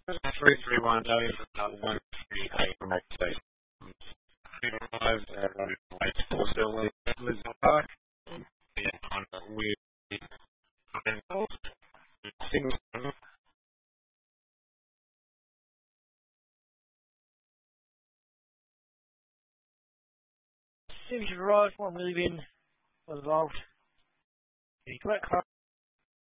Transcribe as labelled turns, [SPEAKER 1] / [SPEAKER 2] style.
[SPEAKER 1] 331 138 Remote Station. Arrived at White Still Lisbon Park. With single as soon as you arrive, one moving, involved. You collect car